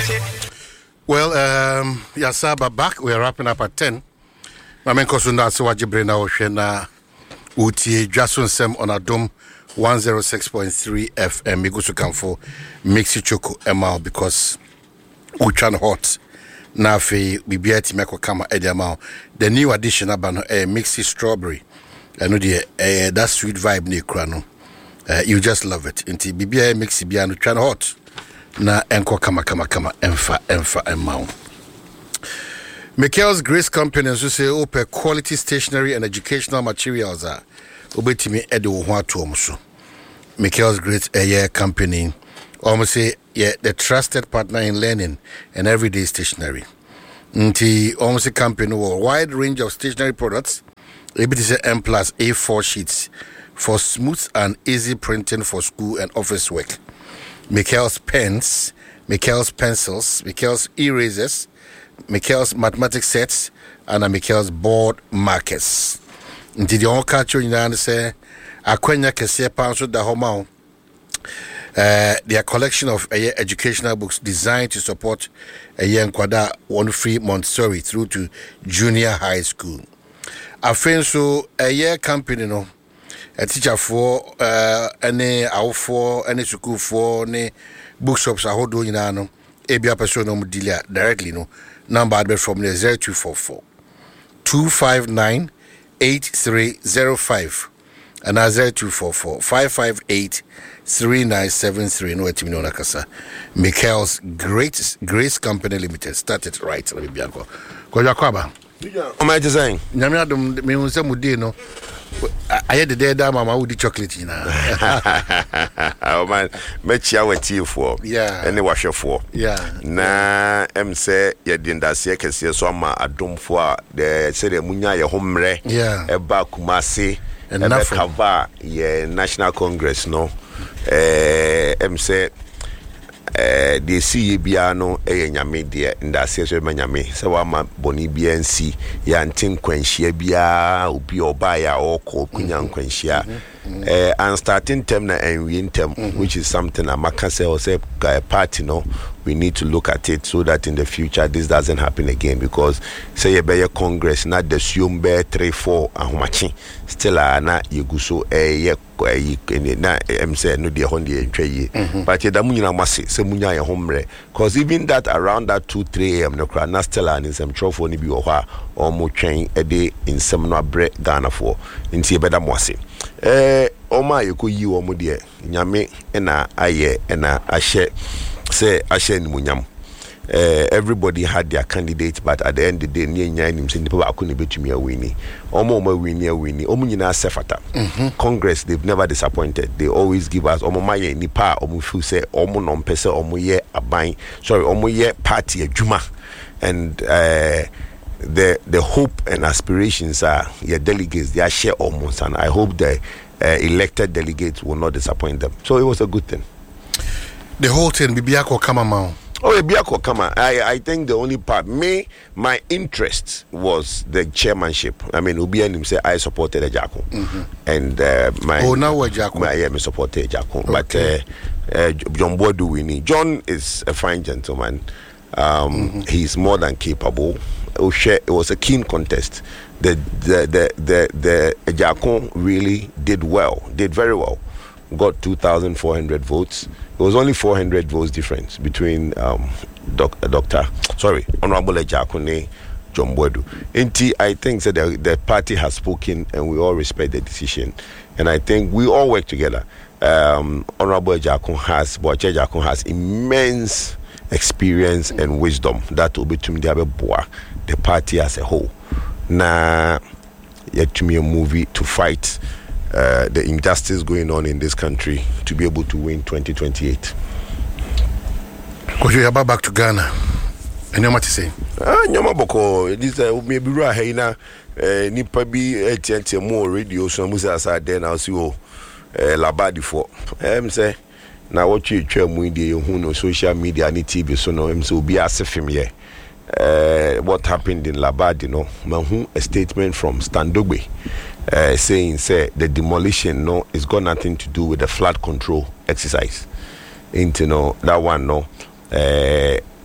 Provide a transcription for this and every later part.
Well, Yasaba back. We are wrapping up at 10. Mamen Kosunda Sewajibrina Oshena Uti Jason Sem on Adom 106.3 FM. Migusu Kamfo Mixi Choco Emal because Uchan Hot Nafi Bibiati Meko Kama Ediamao. The new addition about Mixi Strawberry. I know that sweet vibe ne krano. You just love it. Inti Bibia Mixi Biano Chan Hot. Na enko kama emfa emau. Michael's Grace Company who say open quality stationery and educational materials are obetimi edo ho atom so. Michael's Grace Company almost say the trusted partner in learning and everyday stationery. Nti almost a company with a wide range of stationery products. Able to say M+ A4 sheets for smooth and easy printing for school and office work. Michael's pens, Michael's pencils, Michael's erasers, Michael's mathematics sets, and Michael's board markers. Until the whole culture in say, Aquenya Kessia Panso da Homao, their collection of educational books designed to support a young Kwada one free Montessori through to junior high school. I friend so a year company no. A teacher for any our for any school for any bookshops I hold in ano ebia person no dealer directly no number from the 0244 259 8305 and 0244 558 3973 no etimi no nakasa. Michael's Grace Company Limited started right let me bianco ko yakwaba o ma saying nyame adom me unse mudi no I had the day that mama would chocolate in oh man, mechia wati for any washer for na say ya dinda se kese so ma adom for the say the munya ye homre eba Kumasi and cover ye National Congress no say the see bia no nyame de nda se so nyame se wa ma boni bia nsi ya ntin kwanhia bia obi oba ya oko kunya kwanhia and starting term na and we term which is something amaka say or say party no we need to look at it so that in the future this doesn't happen again because say you be Congress not the Siumbe 3-4 ahomachi still na yeguso na say no de honde entwe but you da munyina mase say munya ye homre cause even that around that 2-3 am no kra na still in some trofo ni bi wo ha o mo twen e in some no abre Ghana for nti e beda mo ase oma ye ko yi wo mo de nyame na aye na ahye say Ashen Munyam. Everybody had their candidate, but at the end of the day, near him saying the people couldn't be to me a winnie. Omo winnie. Omunina Sefata. Congress, they've never disappointed. They always give us Omomaye Nipa, Omufu say Omo non pesa Omoye Abain. Sorry, Omoye party a Juma. And the hope and aspirations are your delegates, they are share almost, and I hope the elected delegates will not disappoint them. So it was a good thing. The whole thing, Bibiako Kama Mao. Oh, Bibiako Kama. I think the only part, my interest was the chairmanship. I mean, Ubian himself, I supported Ejako. And now Ejako. I supported Ejako. Okay. But John Bodu Winnie. John is a fine gentleman. He's more than capable. It was a keen contest. The Ejako really did very well. Got 2,400 votes. It was only 400 votes difference between Honorable Ejakune, John Bodu. I think that the party has spoken and we all respect the decision. And I think we all work together. Honorable Ejakune has immense experience and wisdom that will be to the party as a whole. Now, yet to me a movie to fight the injustice going on in this country to be able to win 2028. Because you are back to Ghana. And you know what to say? Nyama boko this maybe right here na nipa bi etiente more radio so musa aside then I'll see labadi for say na what you twa mu dey hu no social media ni TV so no say obi asefim here what happened in Labadi no mahu a statement from Standogbe saying the demolition no it's got nothing to do with the flood control exercise into no that one no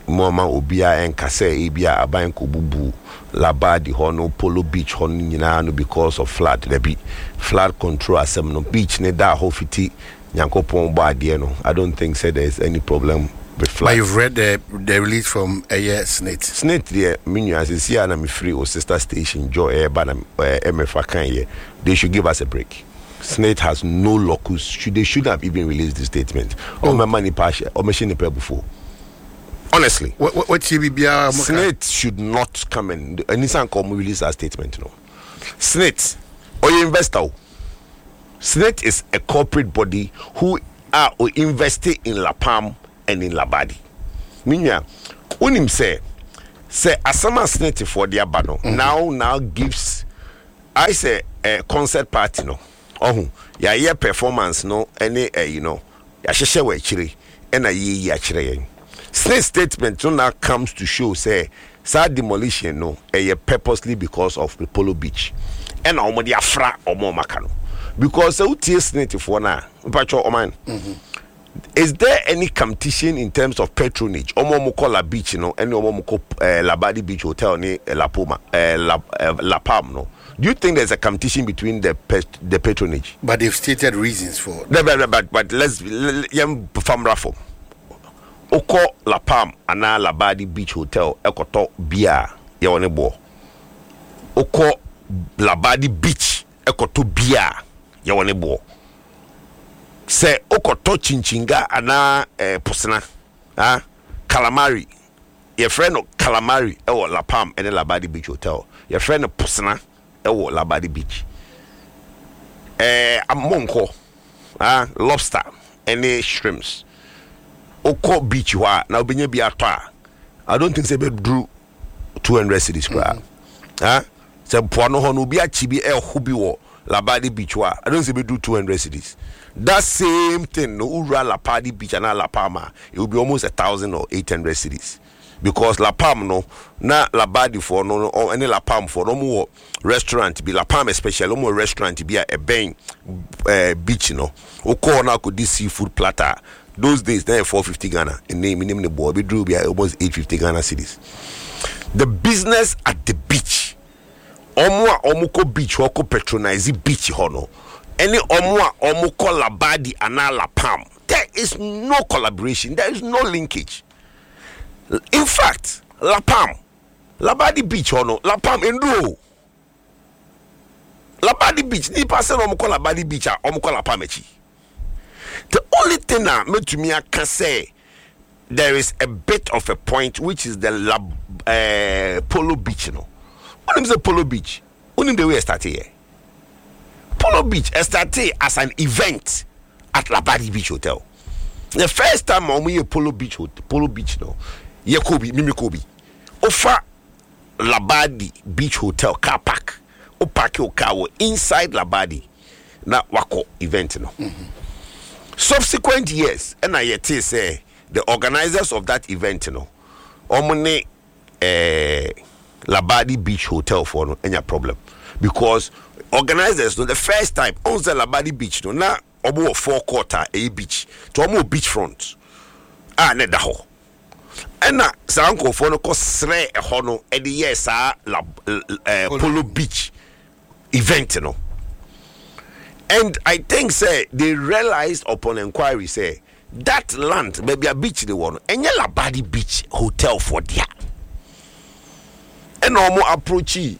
mama obia enkase ebia aban ko bubu Labadi hono Polo Beach hono nyina no because of flood there be flood control asem no beach ne da ho fiti nyankopon ba ade no I don't think say there's any problem with flood. But you've read the release from Snate. Snate there menu as you see na me free or sister station joy eba na MFA kan here they should give us a break. Snate has no locus. They should have even released the statement. Oh, my money passion or machine before. Honestly, what Snate should not come in. Nissan come release a statement. No, Snate or you investor. Snate is a corporate body who are investing in La Palm and in Labadi. Minya, unim say asama Snate for their banner now gives I say a concert party no. Oh, ya performance no any you know ya sheshe we chire and ye chire. Snate statement now comes to show say sad demolition no purposely because of the Polo Beach and omodi afra omo makano because utie Snate for na mpacho oman. Is there any competition in terms of patronage? Omo Mukola Beach no any omo Muko Labadi Beach Hotel ni La Palm no. Do you think there's a competition between the patronage? But they've stated reasons for it. But let's farm raffle. Oko La Palm ana Labadi Beach Hotel ekoto bia ya wone bo. Oko Labadi Beach ekoto bia ya wone bo. Se okoto chinchinga ana posena calamari. Your friend calamari ewo La Palm and Labadi Beach Hotel. Your friend posena ewo Labadi Beach. Amonko, lobster, any shrimps. Oko beach wa na obenye bi atwa. I don't think say be drew 200 cedis kra. Se poano ho no bi achi bi hobi wo Labadi Beach wa. I don't say be do 200 cedis. That same thing no ura Labadi Beach and La Palma, it will be almost 1,000 or 800 cedis. Because La Palm no na Labadi for no or any La Palm for no more restaurant be La Palm especially no more restaurant be a bang beach no o corner could this seafood platter those days then 450 Ghana in name the boy be drew be almost 850 Ghana cedis. The business at the beach omuko beach or patronize beach hono any omuko Labadi and La Palm there is no collaboration, there is no linkage. In fact, La Palm, Labadi Beach no, La Palm Endo. Labadi Beach, ni person omuko Labadi Beach omuko La Palm echi. The only thing that me to me I can say there is a bit of a point which is the Polo Beach no. What is the Polo Beach? Only the way I started here. Polo Beach started as an event at Labadi Beach Hotel. The first time I went to Polo Beach no. Yakobi, Mimikobi. Offer Labadi Beach Hotel car park. O park your car inside Labadi. Na wako event no. Subsequent years, and I yet say the organizers of that event no. Omone Labadi Beach Hotel for no any problem. Because organizers no the first time on the Labadi Beach no na omo 4-quarter a beach. To omo beachfront. Ne da ho. Ena sanko for no kosre hono e de yes Polo Beach event no. And I think say they realized upon inquiry say that land maybe a beach they want enye Labadi Beach Hotel for there. And omo approach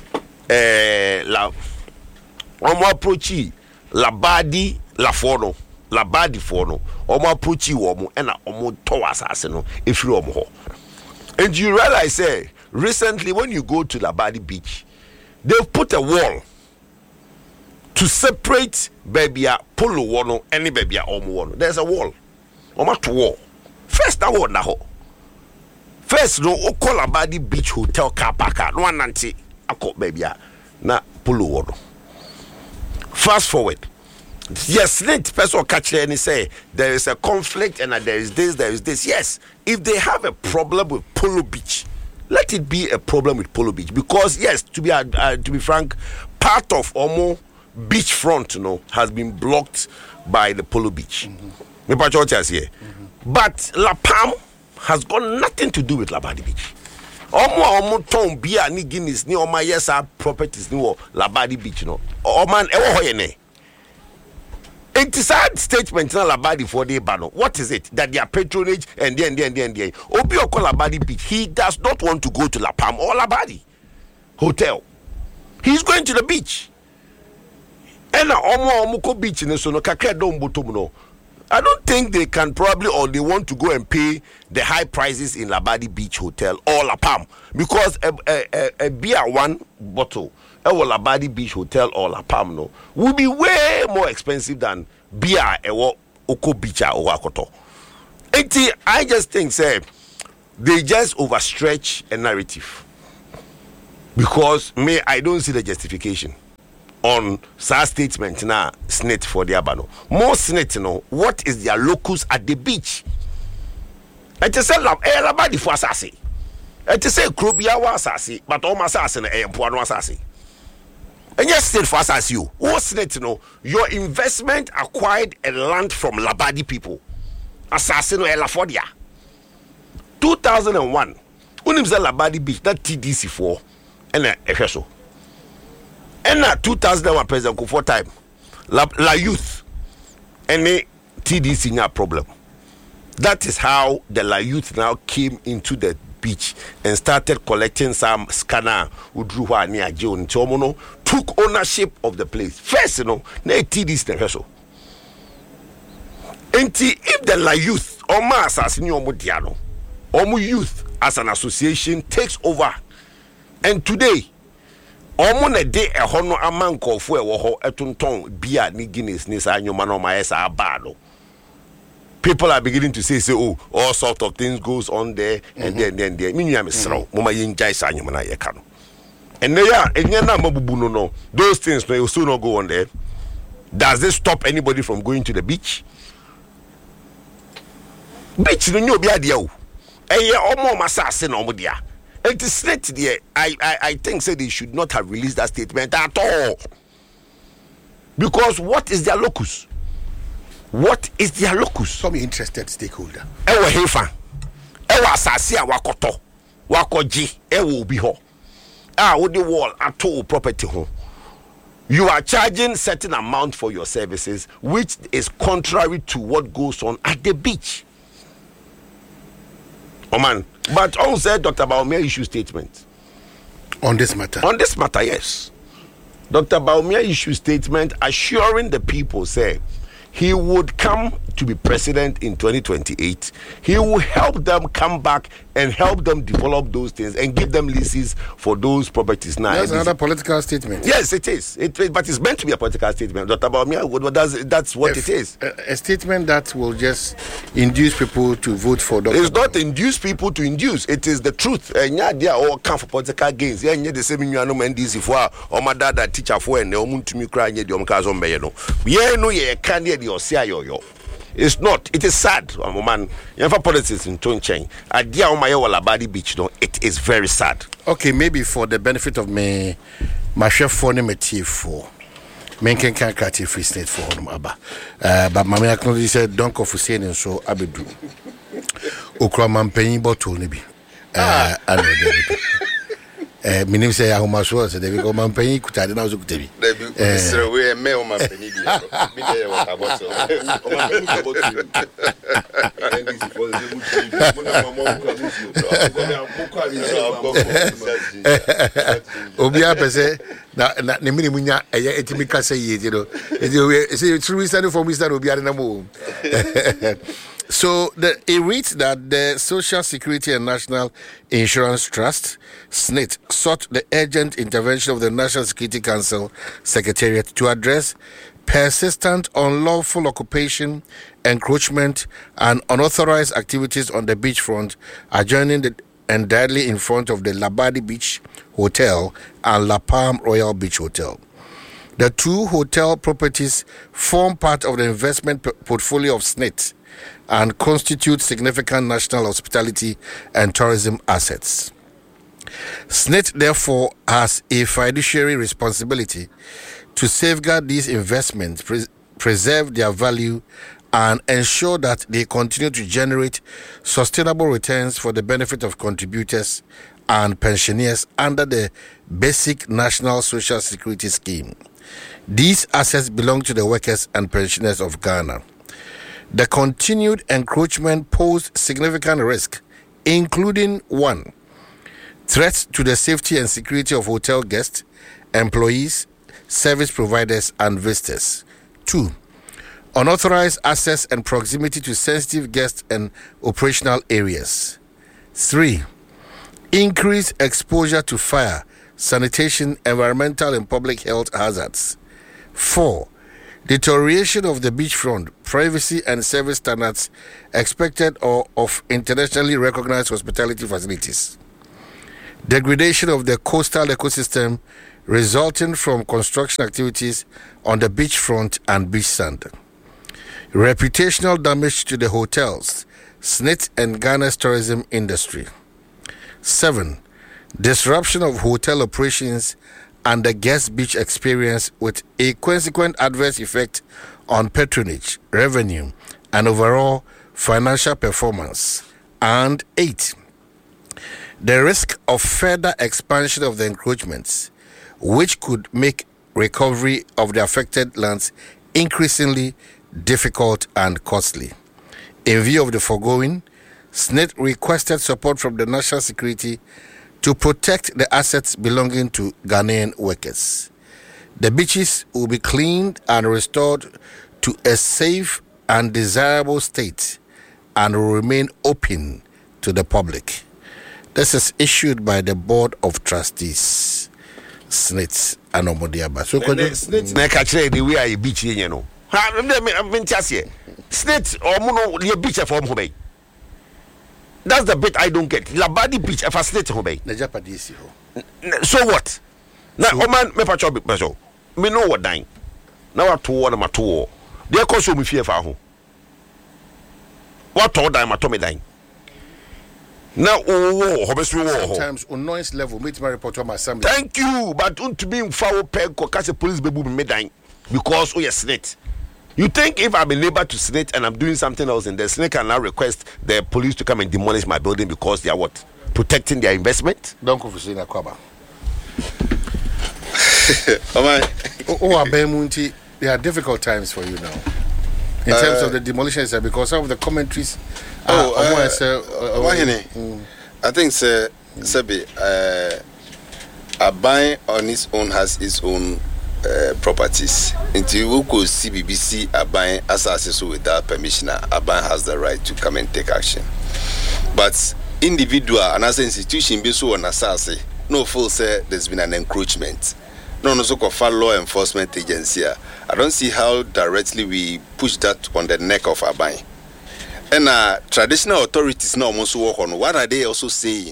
Labadi La Fono Labadi for no omo approach womo and omo towas asase no efiri omo ho. And you realize say recently when you go to Labadi Beach they've put a wall to separate baby polo wono any baby omo wono. There's a wall omo to wall first that wall na ho first no o call Labadi Beach Hotel car park no ananti akọ baby na polo wono. Fast forward. Yes, let person catch there and say there is a conflict and there is this. Yes, if they have a problem with Polo Beach, let it be a problem with Polo Beach because yes, to be frank, part of Omo beachfront, has been blocked by the Polo Beach. But La Palm has got nothing to do with Labadi Beach. Omo ton bia ni Guinness ni oma yesa properties ni wo Labadi Beach no. Oman ewo hoyene. It is a statement na Labadi for the bano. What is it? That their patronage and then. Obi Oko Labadi Beach. He does not want to go to La Palm or Labadi Hotel. He's going to the beach. And omo ko beach ni so no kakra don botom no. I don't think they can probably, or they want to go and pay the high prices in Labadi Beach Hotel or La Palm, because a beer one bottle at Labadi Beach Hotel or La Palm no will be way more expensive than beer at Oko Beach or Wakoto. I just think say they just overstretch a narrative, because I don't see the justification on such statement na SSNIT for the abano. More SSNIT, what is their locus at the beach? It is a Labadi for assassin. It is a Krobia was assassin, but all my assassin and Puano assassin. And yes, SSNIT for assassin you. What's SSNIT? Your investment acquired a land from Labadi people. Assassin or Elafodia. 2001. Unimza Labadi Beach, that TDC4 and a FSO. And 2001 President Kufuor time, La Youth, any TDC na problem. That is how the La Youth now came into the beach and started collecting some scanner udruwa near John Chomono, took ownership of the place. First, na TDC na so. If the La Youth or Assassin Diano, Omu Youth as an association takes over, and today Omone de a hono amanko fu e wo ho etonton bia ni Guinness ni sa nyoma no ma esa abado. People are beginning to say all sort of things goes on there and then me am sro mo ma yinjai sa nyoma na ye ka no. And enya na mabubu no those things no so not go on there. Does this stop anybody from going to the beach? Beach no nyo bia dia o. Eye omo masase na omo dia. It is SSNIT there. I think they should not have released that statement at all. Because what is their locus? What is their locus? Some interested stakeholder. Ewa hefa. Ewa asasi a wakoto. Wakoji. Ewa ubi ho. With the wall at all property home. You are charging certain amount for your services, which is contrary to what goes on at the beach. Oh man. But also Dr. Bawumia issued statement. On this matter? On this matter, yes. Dr. Bawumia issued statement assuring the people, say, he would come to be president in 2028. He will help them come back and help them develop those things and give them leases for those properties. Now, that's another political statement. Yes, it is. But it's meant to be a political statement. Dr. Bawumia, that's what it is. A statement that will just induce people to vote for Dr. It's not induce people to induce. It is the truth. And they are all come for political gains. Yeah, the same you know NDC for or my dad that teacher for and the to me crying the omkazon bayano. Yeah, no, yeah, can't hear the yo. It's not. It is sad, man. For politics in Toncheng, Adia Omayo Labadi Beach, no, it is very sad. Okay, maybe for the benefit of me, my chef for me for menken can catch a free state for him abba. But my man said, don't go for saying so. Abedu Okraman paying bottle, maybe. I know. My name say how much was they go man pay ku tade na zo kutabi sir we me o man pay dia bi dey water bottle o man pay bottle and this for the mutu mo na mama ko obi apese na ne mini munya eye etimi ka say ye no say true stand for Mr. obi ade na mo. So it reads that the Social Security and National Insurance Trust, SSNIT, sought the urgent intervention of the National Security Council Secretariat to address persistent unlawful occupation, encroachment, and unauthorized activities on the beachfront adjoining and directly in front of the Labadi Beach Hotel and La Palm Royal Beach Hotel. The two hotel properties form part of the investment portfolio of SSNIT and constitute significant national hospitality and tourism assets. SSNIT therefore has a fiduciary responsibility to safeguard these investments, preserve their value, and ensure that they continue to generate sustainable returns for the benefit of contributors and pensioners under the Basic National Social Security Scheme. These assets belong to the workers and pensioners of Ghana. The continued encroachment posed significant risk, including 1. Threats to the safety and security of hotel guests, employees, service providers, and visitors. 2. Unauthorized access and proximity to sensitive guests and operational areas. 3. Increased exposure to fire, sanitation, environmental, and public health hazards. 4. Deterioration of the beachfront, privacy, and service standards expected of internationally recognized hospitality facilities. Degradation of the coastal ecosystem resulting from construction activities on the beachfront and beach sand. Reputational damage to the hotels, SSNIT, and Ghana's tourism industry. 7. Disruption of hotel operations and the guest beach experience with a consequent adverse effect on patronage, revenue, and overall financial performance. And 8. The risk of further expansion of the encroachments, which could make recovery of the affected lands increasingly difficult and costly. In view of the foregoing, SSNIT requested support from the national security to protect the assets belonging to Ghanaian workers. The beaches will be cleaned and restored to a safe and desirable state and will remain open to the public. This is issued by the Board of Trustees, SSNIT and Omodiaba. So, SSNIT na kachire the way I beach you know. SSNIT or mono the beach for home. That's the bit I don't get. Labadi beach if SSNIT home. So what? Now, man, me pacho be pacho. Me know what dying. Now what to one ma to. They cause me fear for home. What to die ma to me dying. Now, sometimes on noise level, meet my report on my assembly. Thank you, but to be in foul peg or catch a police baby me dying because we are SSNIT. You think if I'm a neighbor to SSNIT and I'm doing something else, and the SSNIT can now request the police to come and demolish my building because they are what? Protecting their investment? Don't go for saying that, Kwaba. There are difficult times for you now. In terms of the demolitions, because some of the commentaries. I think Sebi, Aban on its own has its own properties. Until we could see BBC Aban as without permission, Aban has the right to come and take action. But individual and as an institution, be so on assassin, no full say there's been an encroachment. No, so called law enforcement agency. I don't see how directly we push that on the neck of Aban. And traditional authorities now also work on what are they also saying?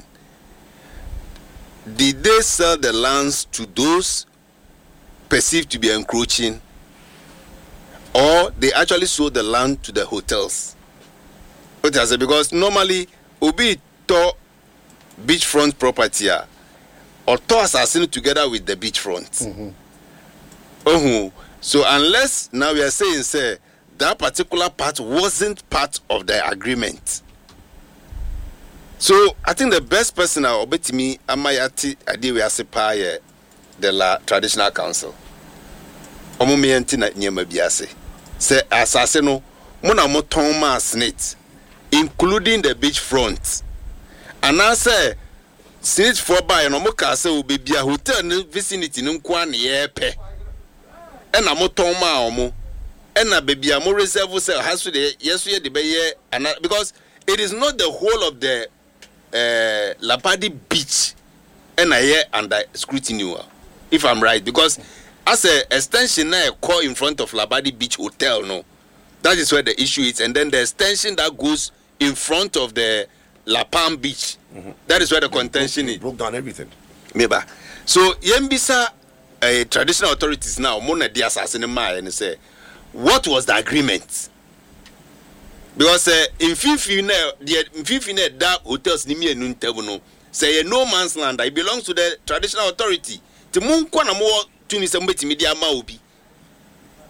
Did they sell the lands to those perceived to be encroaching, or they actually sold the land to the hotels? Because normally, Obi to beachfront property or to assassin together with the beachfront. So unless now we are saying say that particular part wasn't part of the agreement. So I think the best person I obey me Amayati Adiwe Asepaye the traditional council. Omumienti na nyema biase. Say assassino mona moton ma SSNIT, including the beachfront. And I say SSNIT for buy no moka say obi bia hotel no vicinity no kwa na yepe. E na moton ma omo. And a baby, I'm more reserved say has to the yes we the bay and because it is not the whole of the Lapadi beach and I hear under scrutiny, if I'm right, because as a extension now call in front of Labadi Beach Hotel, no, that is where the issue is, and then the extension that goes in front of the La Palm Beach, that is where the contention is. Broke down everything. Maybe. So Yembisa traditional authorities now mona the assassin and say, what was the agreement? Because in Fifine that hotels nimi enuntebuno say no man's land. It belongs to the traditional authority. To mun kwana mo tuni se mbeti media ma obi.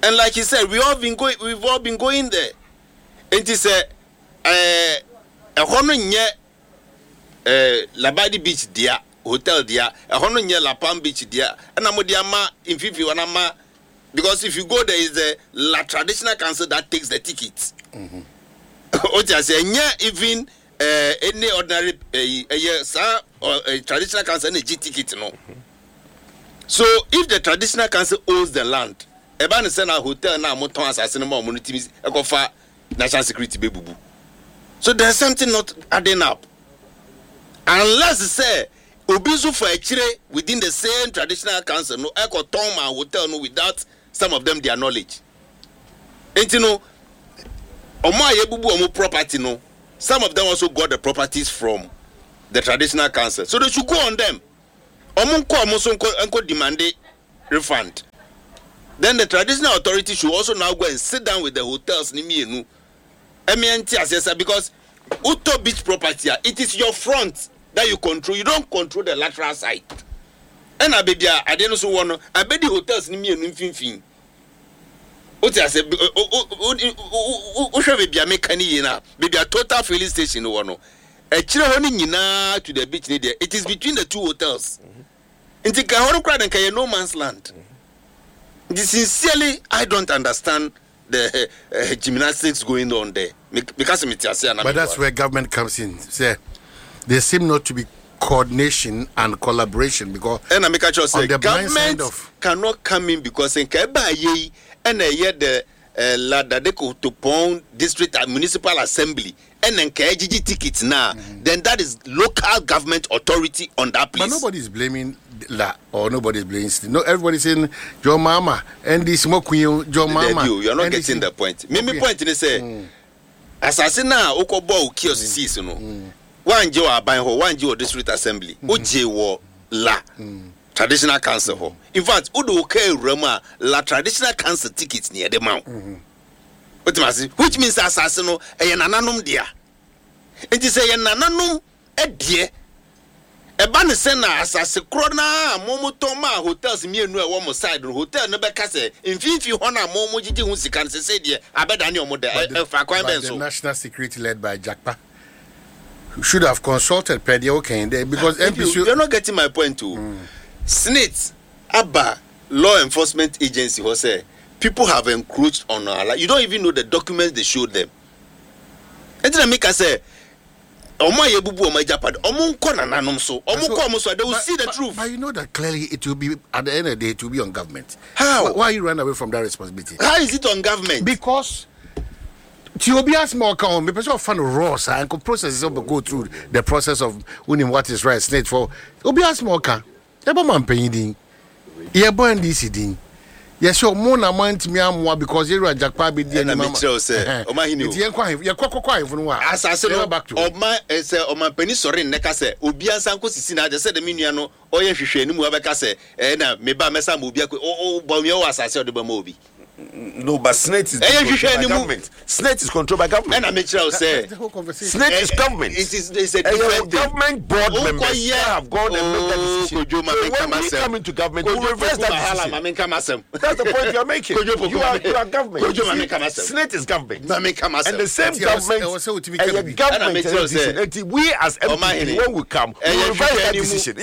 And like he said, we've all been going there. And he said, a hono nye Labadi Beach dia, hotel dia, a hono nye La Palm Beach dia, and amodiama in Fifi wanama, because if you go there is the La Traditional Council that takes the tickets. Oja say even any ordinary Traditional Council any G ticket no. So if the Traditional Council owns the land, Eban send a hotel na moton assassin mo monetimi ekofa national security bebubu. So there's something not adding up. Unless say obizu for a chire within the same Traditional Council no eko ton ma hotel no without some of them their knowledge. Enti no omo ayebubu omo property no, some of them also got the properties from the Traditional Council. So they should go on them. Omo ko omo so enko demand refund. Then the traditional authority should also now go and sit down with the hotels because Uto Beach property, it is your front that you control. You don't control the lateral side. And I didn't so want I bet the hotels ni me fin. What I said, baby, I make any baby a total filling station one. A children to the beach there. It is between the two hotels. In the Kahoro crowd and Kaya no man's land. Sincerely, I don't understand the gymnastics going on there. Because but that's where government comes in. Say, there seem not to be coordination and collaboration because and I make sure say government cannot come in because in Keba and the Ladadeko to Pond District and Municipal Assembly and then KGG tickets now, then that is local government authority on that place. But nobody is blaming La or nobody is blaming. No, everybody saying your mama and this smoke your mama. You're not getting the point. Me point is say assassinat Okobo kiosk season. One Joe Abanho, one Joe District Assembly, Uji wo La Traditional Council ho. In fact, Udo K Roma La Traditional Council tickets near the mount. Which means assassino a nananum dia. And you say a nananum a dear. A banner sena assassin crona, Momotoma hotels me no one side hotel never case. In 50 honor Momo Gigi can say dear, I bet Daniel Moda. The national security led by Jackpa should have consulted Pedio Kende because MPC. You're not getting my point too. SNIT, ABBA, law enforcement agency, who say people have encroached on our life. You don't even know the documents they showed them. And then I make us say, they will see the truth. But you know that clearly it will be, at the end of the day, it will be on government. How? Why you run away from that responsibility? How is it on government? Because Tiobia's more calm, because of fun Ross and process go through the process of winning what is right, snake for Obia's more calm. Eberman paying, yeah, boy, and this thing. Yes, your mona mind me am because you are Jackpa be the enemy. Say, oh my, you're quite from what? As I said, back to my my penny sorry, Necase, Ubian Sanko Sina, just said the Miniano, or you should know Abacase, and maybe Messa Mubia, oh, Bomio, as I said the Bamobi. No, but SNIT is controlled by government. SNIT is controlled by government. And I make sure say SNIT is government. It's a different government board members have gone and made that decision. So when we come into government, we reverse that decision. That's the point you are making. You are government. SNIT is government. And the same government decision. We as MPs, when we come, we reverse that decision.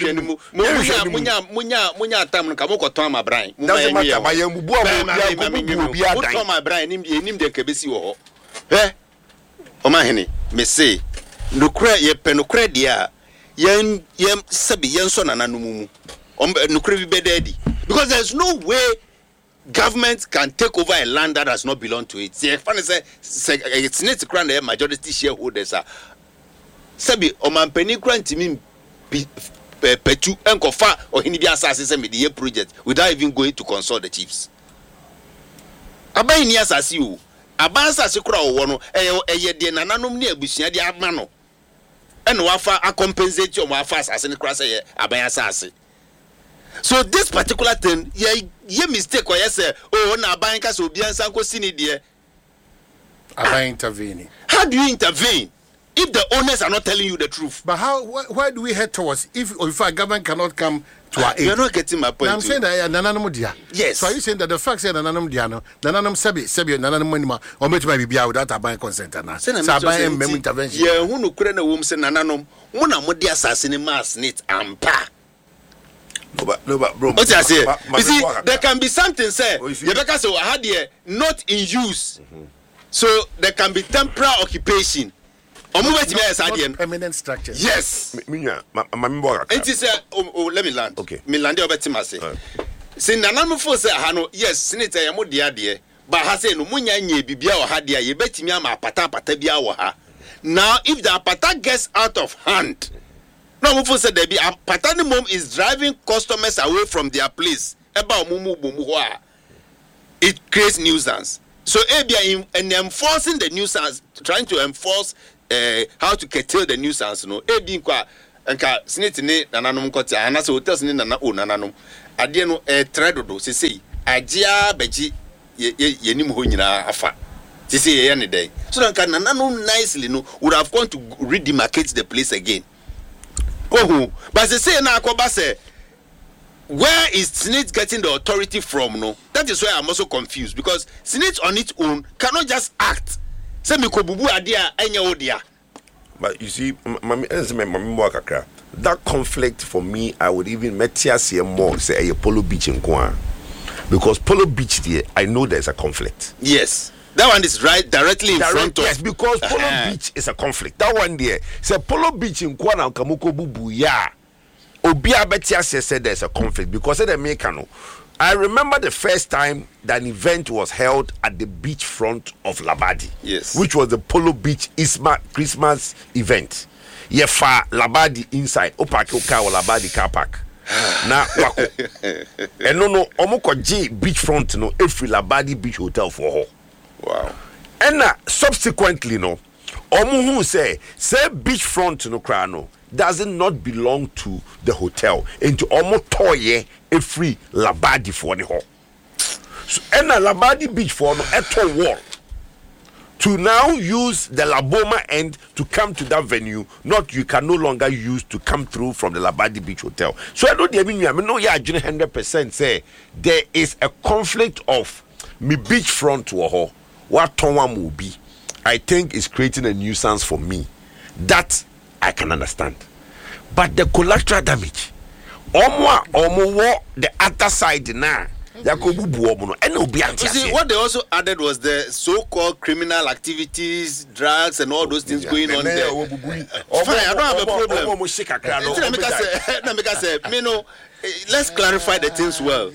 Doesn't matter. My brain him the kebesi wo Omahene me say nokra ye penokra dia yen sabi yen so nananumu nokra bi bedadi because there's no way government can take over a land that does not belong to it. Say funny say it's not to grant the majority shareholders are sabi omanpeni grant me petu enkofa ohini bi asase say me the project without even going to consult the chiefs. Abai ni asasi o abansa se kura wo no eye de nananom ne abusua de ama no ene wafa compensate o wafa asase ne kura say abai asase. So this particular thing ye mistake or yes oh na abai ka so obiansa nko sini de abai intervene. How do you intervene? if the owners are not telling you the truth. But where do we head towards if our government cannot come to our aid? You're not getting my point. Now I'm saying that nananum dia. Yes. So are you saying that the fact that nananum dia no, nananum sebi nananum money or make me be without a bank consent na. So buy intervention. Yeah, who no kure na wom say nananum, mo na mo di assassin mass net ampa. No, but bro. What I say? You see, there can be something say. Rebecca say I had here not in use. So there can be temporary occupation. Not permanent structures. Yes. It is let me land. Okay. Me land over Timase. Say nanano for say hano yes, senator yamo dia but ha say no munya nye bibia o ha dia ye betimi ama pata bia wo ha. Now if the pata gets out of hand, no mo for say there be pata the mom is driving customers away from their place. Eba omumu bomu ho a. It creates nuisance. So ABI in enforcing the nuisance, trying to enforce how to curtail the nuisance, no. ABI kwa enka sineti ne nananom kwati anase hotels ne nana o nananom. Ade no tredodo sesei agia beji ye nim ho nyina afa. Sesei ye ne dey. So enka nananom nicely no would have gone to redemarcate the place again. Oh, but sesei na akoba say where is Senate getting the authority from? No, that is why I'm also confused because Senate on its own cannot just act. Say me kobubu adia enya odia. But you see, that conflict for me, I would even metia see more say a Polo Beach in Kwan, because Polo Beach there, I know there's a conflict. Yes, that one is right directly in front of. Yes, because Polo Beach is a conflict. That one there, say Polo Beach in Kwan and Kamuko Bubu ya. Obia Betia said there's a conflict because of the Mekano. I remember the first time that an event was held at the beachfront of Labadi. Yes. Which was the Polo Beach Christmas event. Yefa Labadi inside. Opakoka or Labadi car park. Na wako. And no omoko J beachfront no every Labadi beach hotel for her. Wow. And subsequently no omu who say beachfront no cry no does it not belong to the hotel into almost toye a free Labadi for the hall. So and a Labadi beach for no eto wall to now use the Laboma end to come to that venue, not you can no longer use to come through from the Labadi Beach Hotel. So I don't mean no yeah 100% say there is a conflict of me beachfront to a hall. What Tonwa will be, I think is creating a nuisance for me. That I can understand. But the collateral damage, the other side now, see, what they also added was the so-called criminal activities, drugs, and all those things going on there. Fine, I don't have a problem. Let's clarify the things well.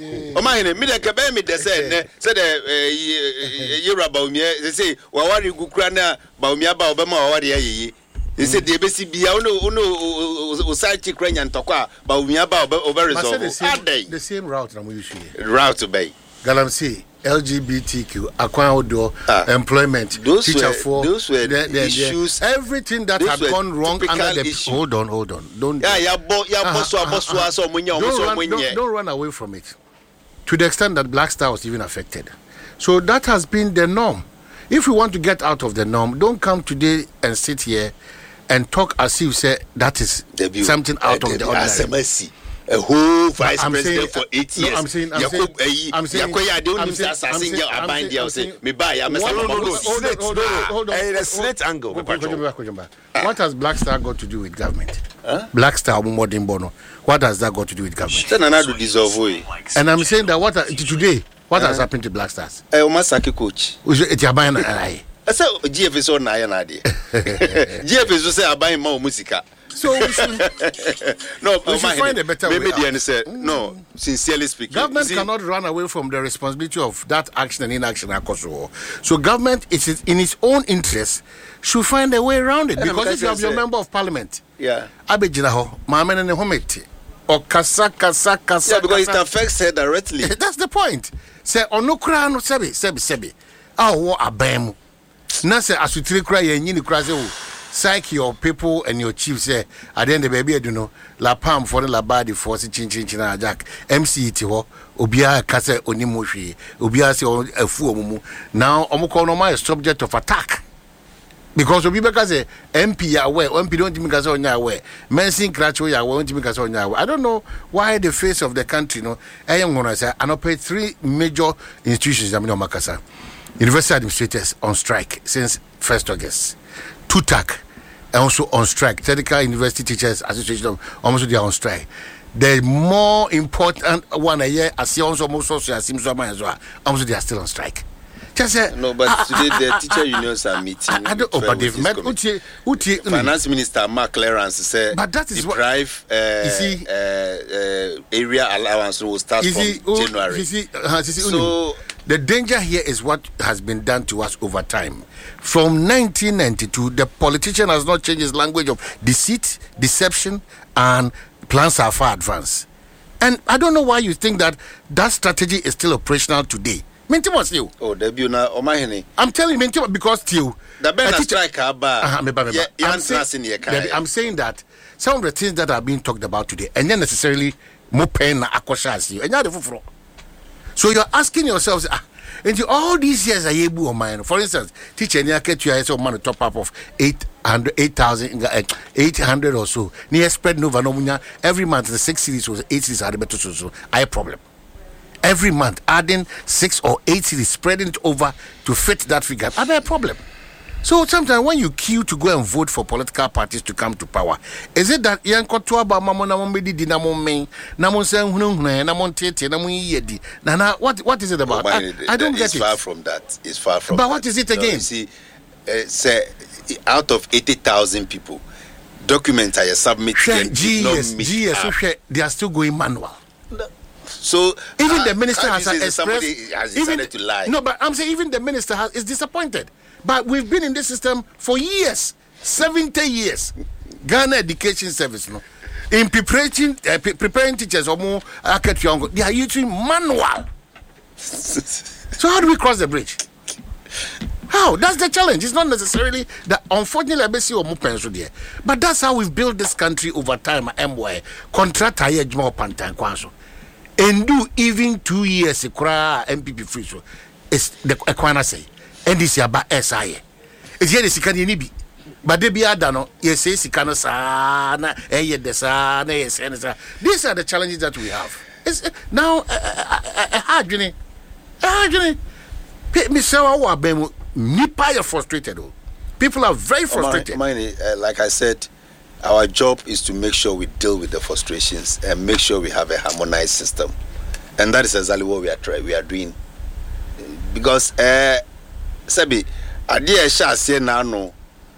They said the ABC be Osachi Krenyan Tokwa, but we about over the same route we usually route to bay. Galamsey, LGBTQ, acquire employment, those teacher were, those were the issues. Everything that had gone wrong under the issue. Hold on. Don't run away from it. To the extent that Black Star was even affected. So that has been the norm. If we want to get out of the norm, don't come today and sit here and talk as if say that is something out of the ordinary. A whole vice president for 8 years. I'm saying Senate angle. What has Black Star got to do with government? Black Star Modern Bono. What has that got to do with government? And I'm saying that today, what has happened to Black Stars? Masaki coach. I said GFS on Nayanadi. GFS say buying more music. So we should find a better way. Maybe said no. Sincerely speaking, government cannot run away from the responsibility of that action and inaction. So government, is in its own interest, should find a way around it. Because if you have your member of parliament, Abejinaho, Mamen and Hometi, or Kasa. Yeah, because it affects her directly. That's the point. Say onokra no sebi. What abem. Na say asutiri kra ye nyini kra say psych your people and your chiefs say at the end the baby do know la pam for the Labadi for chin jack MC ti ho obia ka say onimu hwe obia say afu omumu now omukọ no my subject of attack Because of people say MP aware, MP don't think because on aware. Mensing Cratcho ya won't think because on aware. I don't know why the face of the country, I am gonna say and operate 3 major institutions in Makasa. University administrators on strike since 1st August. TUTAC also on strike. Technical University Teachers Association almost they are on strike. The more important one a year, as you also most social seems so as well. Almost they are still on strike. No, but today the teacher unions are meeting. I don't know, but they've met. Finance Minister Mark Clarence said, but that is the drive area allowance will start from January. So the danger here is what has been done to us over time. From 1992, the politician has not changed his language of deceit, deception, and plans are far advanced. And I don't know why you think that strategy is still operational today. I'm telling you, because still I'm saying that some of the things that are being talked about today, and not necessarily more pain so you're asking yourselves, into all these years are able on mine. For instance, teacher you man top up of 8,800 or so. Near spread Nova Nomunya every month the 6 cities was 8 cities are better so I problem. Every month, adding 6 or 8 cities, spreading it over to fit that figure, I have a problem. So sometimes when you queue to go and vote for political parties to come to power, is it that what is it about? I don't get it. It's far from that. It's far from. But what is it again? You see, say out of 80,000 people, documents are submitted. GS, they are still going manual. So even the minister has decided to lie. No, but I'm saying even the minister is disappointed. But we've been in this system for years, 70 years. Ghana Education Service, in preparing teachers or more, they are using manual. So how do we cross the bridge? How? That's the challenge. It's not necessarily that, unfortunately, I see or there. But that's how we've built this country over time. Contract higher more pantan kwanso. And do even 2 years MPP free so it's the Equana say and this year about SIA. It's here the Sikani Nibi. But they be adano, yes, Sikano sana, these are the challenges that we have. It's now a hard journey. Nipa are frustrated. People are very frustrated. Like I said, our job is to make sure we deal with the frustrations and make sure we have a harmonized system, and that is exactly what we are doing. Because Sabi, idea shall say now no.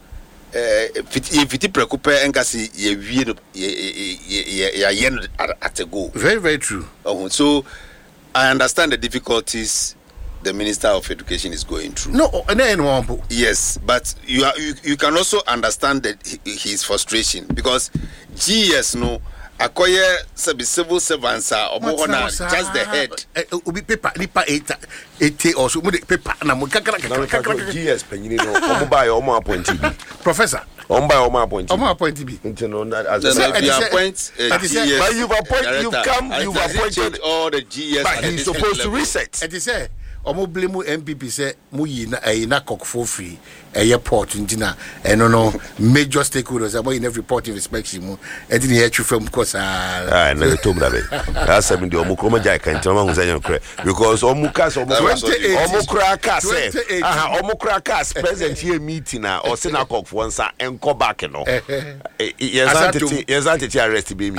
If it preocupa engasi ye at a go. Very, very true. So I understand the difficulties the Minister of Education is going through. No, yes, but you can also understand that his frustration because GS acquire civil servants are just the head. Ubi paper nipa 8 also paper na GS penino Professor appoint B. You've appointed all the GS. But he's supposed to reset. And he said, blame MPP say na cock free airport ntina no major stakeholders about in every report in respect him and then here from course na to mra be that's seven the omukro jai kan tama hunzanya kre because omukra ka say omukra ka present here meeting na or say na cock for nsa enko back no yes anti arrest be me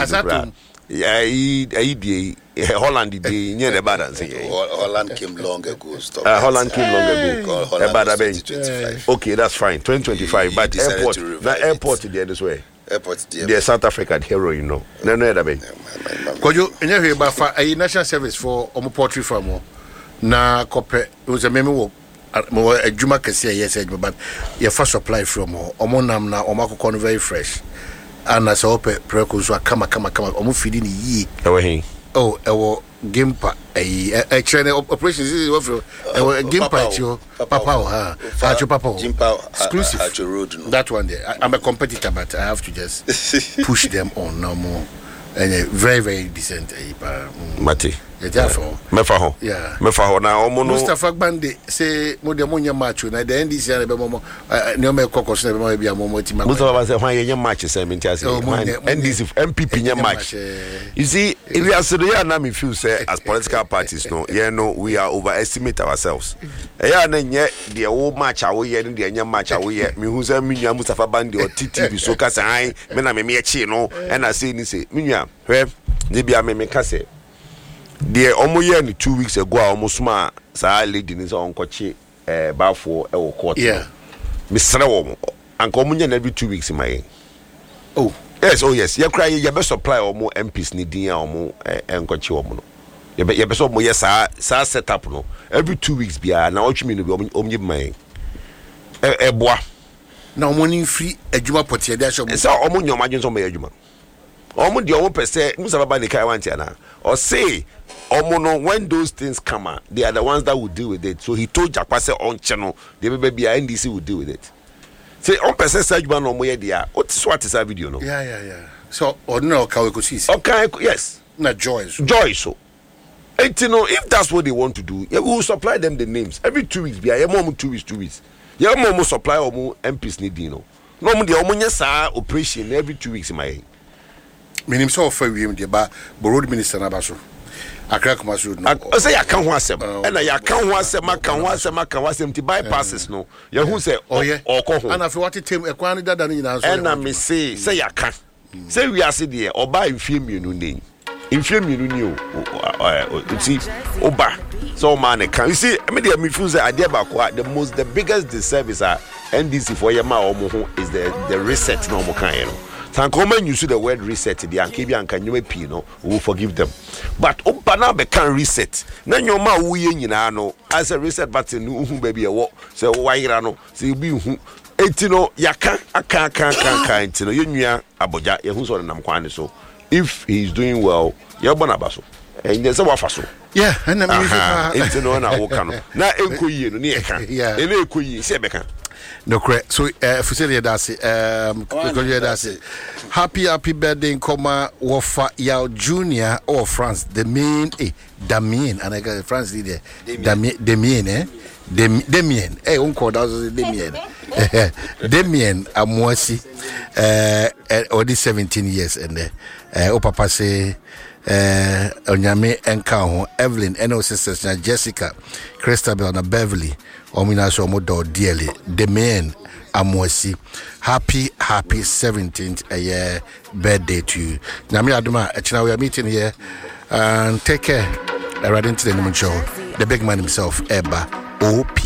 Holland near the balance. Holland came long ago. Holland came long ago. Okay, that's fine. 2025, but airport there this way. Airport there. South Africa hero, you know. No, that way. Could you never about a national service for poultry farm? Na copper was a memo. A Juma can say yes, but your first supply from Omonam na Omako very fresh. And as I hope precursor come almost feeding ye. Oh, Gimpa, a channel operations is Gimpa, Papa, exclusive. That one there. I'm a competitor, but I have to just push them on no more. And very, very decent. Mati. mefa ho na omo no Mustafa Bande say mo de monye match na the NDC na be mo ne o me kokos na be mo bia mo tima Mustafa ba say hwan ye match say me ntia say NDC MPP nye match. You see, if we are so there now me feel say as political parties no we are overestimate ourselves. Eya na nye de wo match awo ye ne de nye match awo ye me hu say me nua Mustafa Bande o TTV so ka say me na me echi no and I say ni say me nua hwe de bia me ka say de omoye ni 2 weeks ago almost ma sa lady ni so onkoche bafo e wo court. Yeah. Me sere wo anka omunye na every 2 weeks in my. Oh yes ye cry ye be supply omo MPs ni din a omo enkoche omo no ye be so omo ye sa set up no every 2 weeks bia na otwimi no bi omunye my boa na omo ni free adwuma potie de asho so omo nyoma dwen so ma adwuma omo de omo pese Musa Baba ni kai want na or say omo no when those things come out they are the ones that will deal with it. So he told Jakpa say on channel the baby NDC will deal with it. Say on person say adwuma no omo ye dia what is that video no. Yeah. So ordinary ka we go see. Okay, yes. Na joy so and you know, if that's what they want to do, we will supply them the names every 2 weeks. Be a more 2 weeks. Yeah, more supply or more MPs need no. No more the omunya operation every 2 weeks in my. Minim so for we the ba road minister na ba so. Akra kuma so no. I say I can't want them. And I can't want them. I can't want them to bypasses no. You who say oh yeah. Or go home. And if what team e kwani dada ni na so. And I me say I can. Say we are say there or buy film you no name. In film you know see oba so man can you see I mean the feel idea about the biggest disservice NDC for yema omo is the reset no mo kan you know san come use the word reset the ankebi anka nyewe pi no we will forgive them but oba na be can reset na nyoma wo ye nyina no as a reset button no hu baby e wo say wa yira no say bi hu etino yaka aka etino yenua aboja ye hu so nam kwan so. If he's doing well, you're born abaso. And there's a wafaso. Yeah, and I'm into no na wokano. Na enkoyi no ne eka. Yeah. Ele enkoyi se beka. No correct. So Fuseli Dasi Dasi. Happy birthday Nkoma Wofa Yao Junior or France Damien Damien and I got France leader Damien Damien uncle that was Damien Damien Amwasi already 17 years and papa say Onyame Enka Evelyn and her sisters Jessica Christabel and Beverly Omina so modo dearly Damien Amwasi happy 17th birthday to you. Nyame adoma we are meeting here and take care. I read into the show the big man himself Eba OP